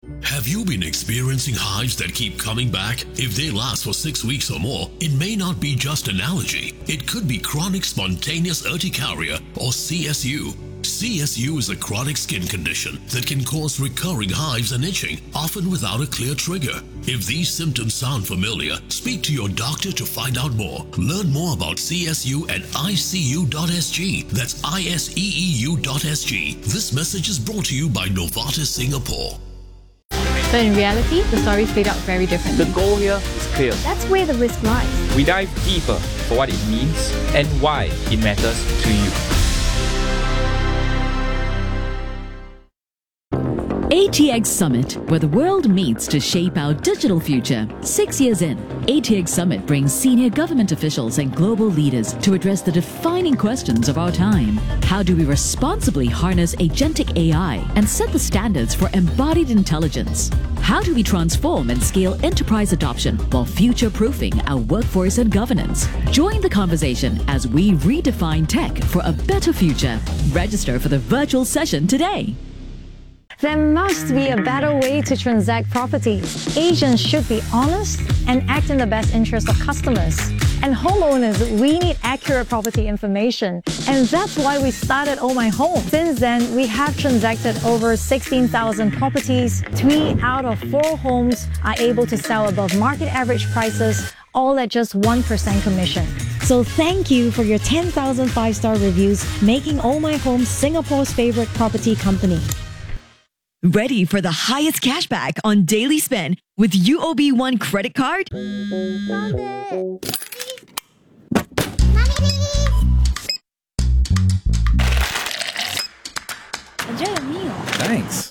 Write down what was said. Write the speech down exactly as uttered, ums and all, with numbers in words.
Have you been experiencing hives that keep coming back? If they last for six weeks or more, it may not be just an allergy. It could be chronic spontaneous urticaria or C S U. C S U is a chronic skin condition that can cause recurring hives and itching, often without a clear trigger. If these symptoms sound familiar, speak to your doctor to find out more. Learn more about C S U at I C U dot S G. That's I S E E U dot S G. This message is brought to you by Novartis Singapore. But in reality, the stories played out very differently. The goal here is clear. That's where the risk lies. We dive deeper for what it means and why it matters to you. A T X Summit, where the world meets to shape our digital future. Six years in, A T X Summit brings senior government officials and global leaders to address the defining questions of our time. How do we responsibly harness agentic A I and set the standards for embodied intelligence? How do we transform and scale enterprise adoption while future-proofing our workforce and governance? Join the conversation as we redefine tech for a better future. Register for the virtual session today. There must be a better way to transact properties. Agents should be honest and act in the best interest of customers. And homeowners, we need accurate property information. And that's why we started Oh My Home. Since then, we have transacted over sixteen thousand properties. Three out of four homes are able to sell above market average prices, all at just one percent commission. So thank you for your ten thousand five-star reviews, making Oh My Home Singapore's favorite property company. Ready for the highest cashback on daily spend with U O B One credit card? Found it. Enjoy your meal. Thanks.